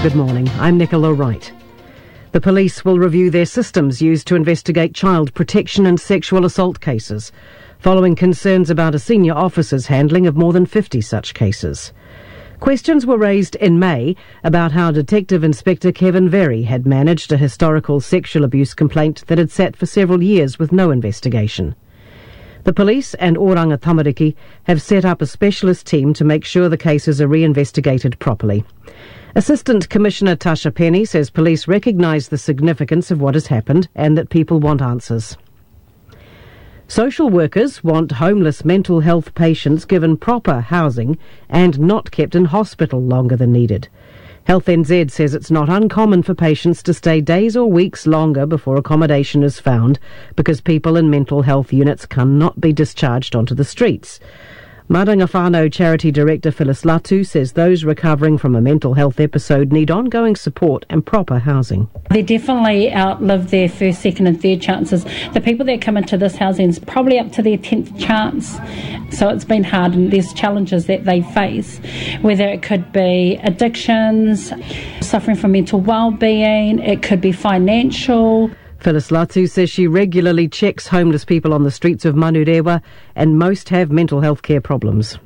Good morning, I'm Nicola Wright. The police will review their systems used to investigate child protection and sexual assault cases, following concerns about a senior officer's handling of more than 50 such cases. Questions were raised in May about how Detective Inspector Kevin Very had managed a historical sexual abuse complaint that had sat for several years with no investigation. The police and Oranga Tamariki have set up a specialist team to make sure the cases are reinvestigated properly. Assistant Commissioner Tasha Penny says police recognise the significance of what has happened and that people want answers. Social workers want homeless mental health patients given proper housing and not kept in hospital longer than needed. Health NZ says it's not uncommon for patients to stay days or weeks longer before accommodation is found because people in mental health units cannot be discharged onto the streets. Maranga Whānau Charity Director Phyllis Latu says those recovering from a mental health episode need ongoing support and proper housing. They definitely outlive their first, second and third chances. The people that come into this housing is probably up to their 10th chance. So it's been hard and there's challenges that they face, whether it could be addictions, suffering from mental well-being, it could be financial. Phyllis Latu says she regularly checks homeless people on the streets of Manurewa and most have mental health care problems.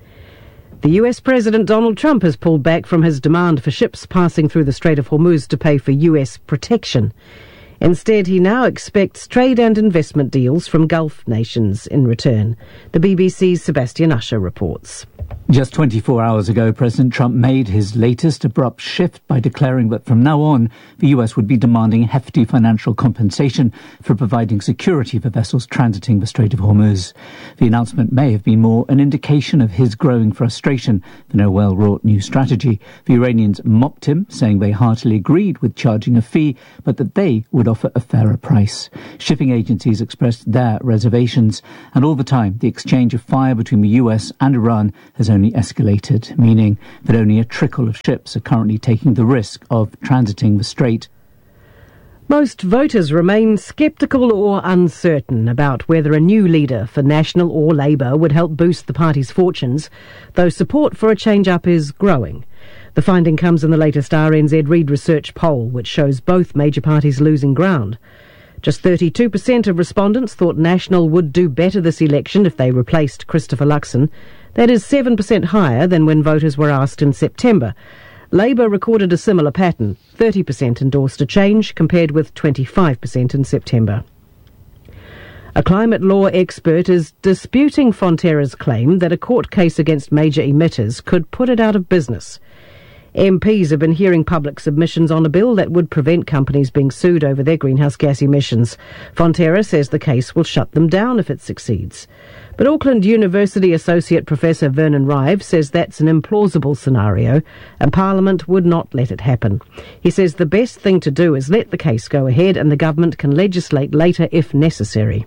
The US President Donald Trump has pulled back from his demand for ships passing through the Strait of Hormuz to pay for US protection. Instead, he now expects trade and investment deals from Gulf nations in return. The BBC's Sebastian Usher reports. Just 24 hours ago, President Trump made his latest abrupt shift by declaring that from now on, the US would be demanding hefty financial compensation for providing security for vessels transiting the Strait of Hormuz. The announcement may have been more an indication of his growing frustration than a well-wrought new strategy. The Iranians mocked him, saying they heartily agreed with charging a fee, but that they would offer a fairer price. Shipping agencies expressed their reservations, and all the time, the exchange of fire between the US and Iran has only escalated, meaning that only a trickle of ships are currently taking the risk of transiting the strait. Most voters remain sceptical or uncertain about whether a new leader for National or Labour would help boost the party's fortunes, though support for a change-up is growing. The finding comes in the latest RNZ Reid Research poll, which shows both major parties losing ground. Just 32% of respondents thought National would do better this election if they replaced Christopher Luxon. That is 7% higher than when voters were asked in September. Labour recorded a similar pattern. 30% endorsed a change, compared with 25% in September. A climate law expert is disputing Fonterra's claim that a court case against major emitters could put it out of business. MPs have been hearing public submissions on a bill that would prevent companies being sued over their greenhouse gas emissions. Fonterra says the case will shut them down if it succeeds. But Auckland University Associate Professor Vernon Rive says that's an implausible scenario and Parliament would not let it happen. He says the best thing to do is let the case go ahead and the government can legislate later if necessary.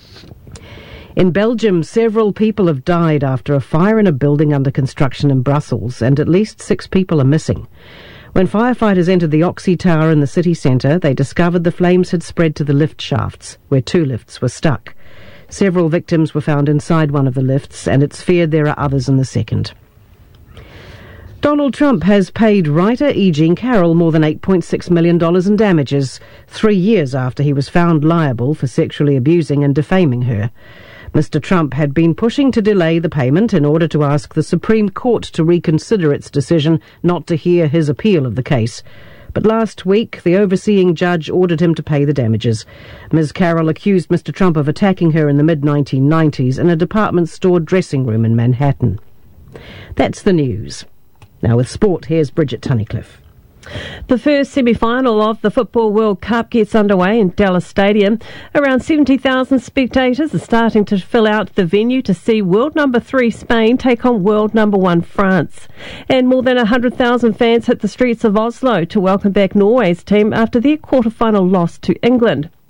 In Belgium, several people have died after a fire in a building under construction in Brussels, and at least 6 people are missing. When firefighters entered the Oxy Tower in the city centre, they discovered the flames had spread to the lift shafts, where 2 lifts were stuck. Several victims were found inside one of the lifts, and it's feared there are others in the second. Donald Trump has paid writer E. Jean Carroll more than $8.6 million in damages, 3 years after he was found liable for sexually abusing and defaming her. Mr. Trump had been pushing to delay the payment in order to ask the Supreme Court to reconsider its decision not to hear his appeal of the case. But last week, the overseeing judge ordered him to pay the damages. Ms. Carroll accused Mr. Trump of attacking her in the mid-1990s in a department store dressing room in Manhattan. That's the news. Now with sport, here's Bridget Tunnicliffe. The first semi-final of the Football World Cup gets underway in Dallas Stadium. Around 70,000 spectators are starting to fill out the venue to see world number 3 Spain take on world number 1 France. And more than 100,000 fans hit the streets of Oslo to welcome back Norway's team after their quarter-final loss to England.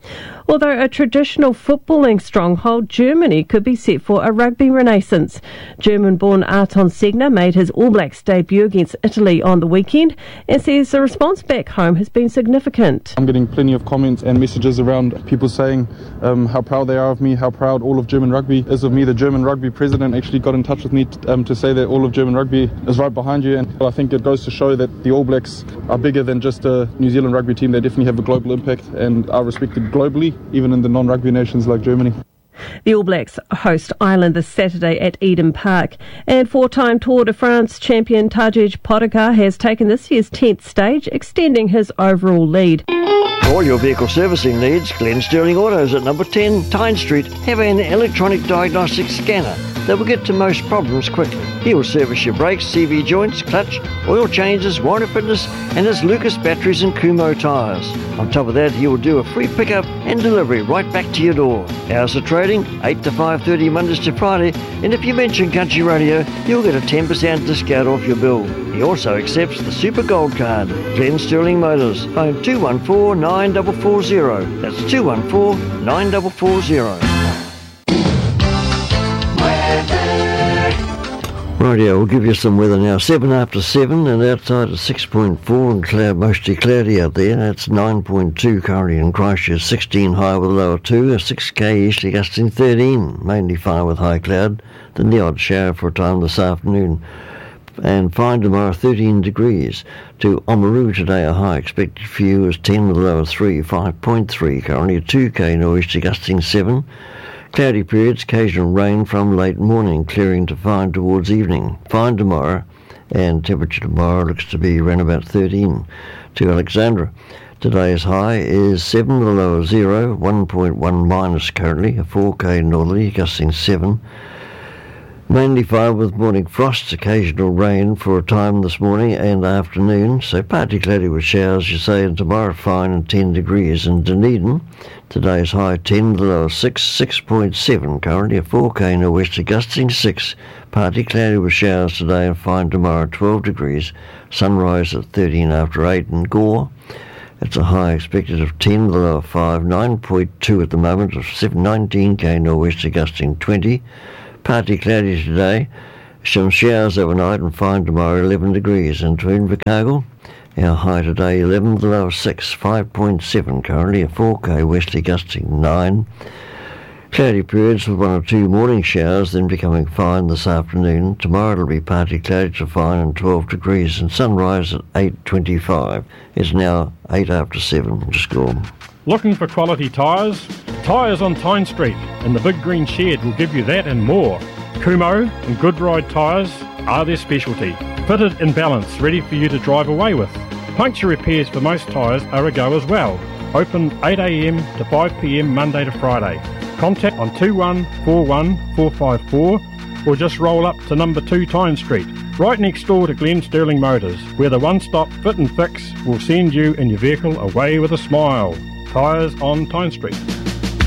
Although a traditional footballing stronghold, Germany could be set for a rugby renaissance. German-born Ayrton Senna made his All Blacks debut against Italy on the weekend and says the response back home has been significant. I'm getting plenty of comments and messages around people saying how proud they are of me, how proud all of German rugby is of me. The German rugby president actually got in touch with me to say that all of German rugby is right behind you, and I think it goes to show that the All Blacks are bigger than just a New Zealand rugby team. They definitely have a global impact and are respected globally, even in the non-rugby nations like Germany. The All Blacks host Ireland this Saturday at Eden Park. And four-time Tour de France champion Tadej Pogačar has taken this year's 10th stage, extending his overall lead. For all your vehicle servicing needs, Glenn Sterling Autos at number 10 Tyne Street have an electronic diagnostic scanner that will get to most problems quickly. He will service your brakes, CV joints, clutch, oil changes, warranty fitness, and his Lucas batteries and Kumho tyres. On top of that, he will do a free pickup and delivery right back to your door. Hours of trading, 8 to 5:30 Mondays to Friday, and if you mention Country Radio, you'll get a 10% discount off your bill. He also accepts the Super Gold Card. Glenn Sterling Motors, phone 214 9440. That's 214 9440. Rightio, we'll give you some weather now. 7 after 7 and outside at 6.4 and cloud, mostly cloudy out there. That's 9.2 currently in Christchurch, 16 high with a low of 2, a 6k easterly gusting 13, mainly fine with high cloud, then the odd shower for a time this afternoon. And fine tomorrow, 13 degrees. To Oamaru today, a high expected for you is 10 with a low of 3, 5.3 currently, a 2k northeasterly gusting 7. Cloudy periods, occasional rain from late morning, clearing to fine towards evening. Fine tomorrow, and temperature tomorrow looks to be around about 13. To Alexandra, today's high is 7 with a low of 0, 1.1 minus currently, a 4k northerly gusting 7. Mainly fine with morning frosts, occasional rain for a time this morning and afternoon, so partly cloudy with showers, you say, and tomorrow fine and 10 degrees. In Dunedin, today's high 10 with a low of 6, 6.7 currently, a 4k nor'wester gusting 6, partly cloudy with showers today and fine tomorrow, 12 degrees, sunrise at 13 after 8 in Gore. It's a high expected of 10 with a low of 5, 9.2 at the moment, of 19k nor'wester gusting 20. Partly cloudy today, some showers overnight and fine tomorrow, 11 degrees. And to Invercargill, our high today 11 with a low of 6, 5.7 currently, a 4k westerly gusting 9. Cloudy periods with 1 or 2 morning showers, then becoming fine this afternoon. Tomorrow it'll be partly cloudy to fine and 12 degrees, and sunrise at 8:25. It's now 8 after 7. Just go. Looking for quality tyres? Tyres on Tyne Street and the Big Green Shed will give you that and more. Kumho and Good Ride tyres are their specialty. Fitted in balance, ready for you to drive away with. Puncture repairs for most tyres are a go as well. Open 8am to 5pm Monday to Friday. Contact on 2141 454 or just roll up to number 2 Tyne Street, right next door to Glenn Sterling Motors, where the one-stop fit and fix will send you and your vehicle away with a smile. Tyres on Tyne Street.